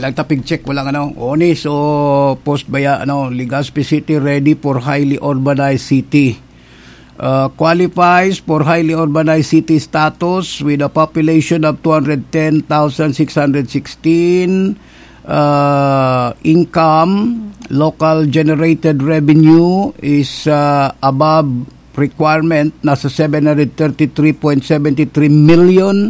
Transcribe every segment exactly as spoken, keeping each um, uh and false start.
lang tapig check walang ano. O ni so post baya ano Legazpi City ready for highly urbanized city. Uh, qualifies for highly urbanized city status with a population of two hundred ten thousand six hundred sixteen. Uh, income, local generated revenue is uh, above requirement, nasa seven hundred thirty-three point seven three million,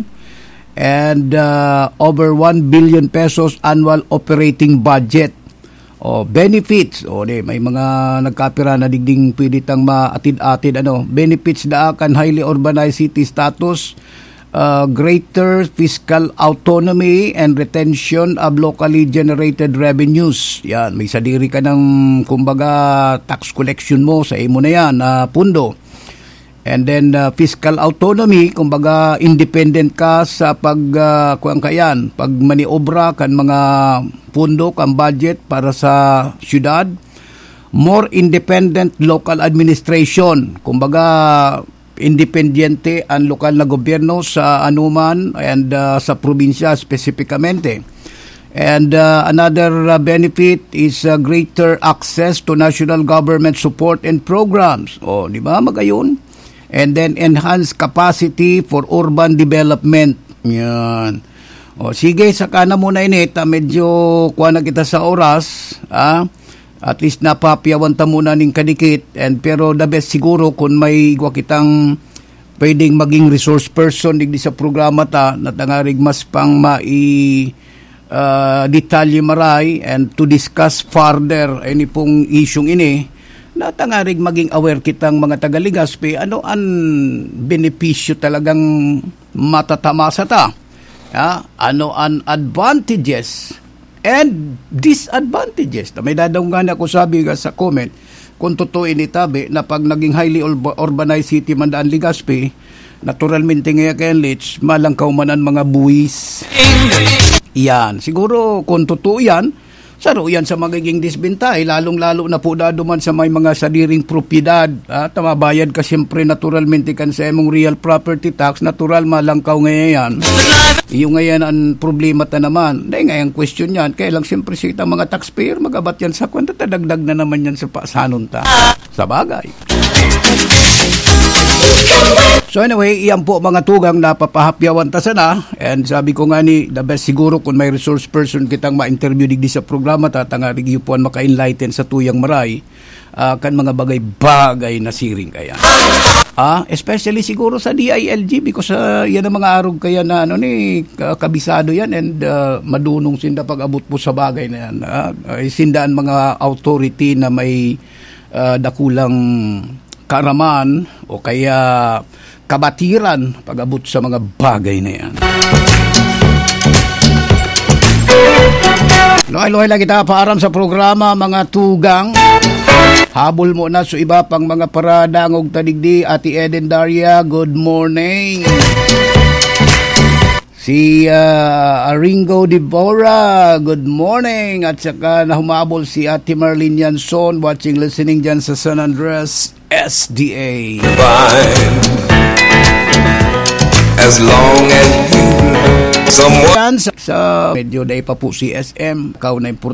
and uh, over one billion pesos annual operating budget. O benefits, o di, may mga nagkapira na digding pwede tang maatid-atid ano, benefits da kan highly urbanized city status, uh, greater fiscal autonomy and retention of locally generated revenues. Yan, may sadiri ka ng kumbaga tax collection mo sa imo na yan na uh, pundo. And then uh, fiscal autonomy, kumbaga independent ka sa pag uh, kuang kayan, pag maniobra kan mga pundo kan budget para sa syudad. More independent local administration, kumbaga independiente ang lokal na gobyerno sa anuman and uh, sa probinsya specificamente. And uh, another uh, benefit is uh, greater access to national government support and programs. O, di ba magayon? And then enhanced capacity for urban development. Yan. O sige, saka na muna init, medyo kuha na kita sa oras, ah. At least napapiyawan ta muna ning kadikit, and pero the best siguro kung may igwa kitang pwedeng maging resource person digdi sa programa ta, natangarig mas pang mai uh, detalye maray and to discuss further any pong isyong ini, natangarig maging aware kitang mga taga-Legazpi, ano ang benepisyo talagang matatamasa ta? Ya, ano ang advantages and disadvantages? May dadawgan ako sabi sa comment, kung totoo initabi na pag naging highly urbanized city man daan Legazpi, naturalmente ngayon kay Lits, malangkaw man ang mga buwis. Yan, siguro kung totoo yan, saro yan sa magiging disbintay, lalong-lalo na po dado man sa may mga sadiring propiedad. At mabayad ka siyempre naturalmente kan sa imong real property tax, natural malangkaw ngayon yan. Yung ngayon ang problema ta naman. Dahil ngayon question yan, kaya lang siyempre sita mga taxpayer, magabat yan sa kwenta, tadagdag na naman yan sa pasanon ta. Sa bagay. So anyway, iyan po mga tugang na papahapyawan ta sana, and sabi ko nga ni, the best siguro kung may resource person kitang ma-interview digdi sa programa ta, tanga rigiyupuan maka-enlighten sa tuyang maray, uh, kan mga bagay-bagay na siring kaya. Ah, especially siguro sa D I L G because uh, yan ang mga arog kaya na ano ni kabisado yan, and uh, madunong sinda pag-abot po sa bagay na yan. Uh, uh, sindaan mga authority na may uh, dakulang karaman o kaya kabatiran pag-abot sa mga bagay na yan. Lohay-lohay lang kita paaram sa programa mga tugang. Habol mo na so iba pang mga parada ngog tadigdi. Ati Eden Daria, good morning. Si uh, Aringo Devora, good morning. At saka nahumabol si Ate Marlene Yanson, watching, listening dyan sa San Andres S D A. Fine. As long as you someone sa, sa medyo day pa po si S M, ikaw na